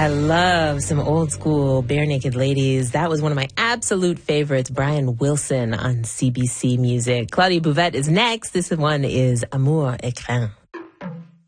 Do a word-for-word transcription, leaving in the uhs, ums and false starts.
I love some old school Bare Naked Ladies. That was one of my absolute favorites, Brian Wilson on C B C Music. Claudia Bouvette is next. This one is Amour Écrin.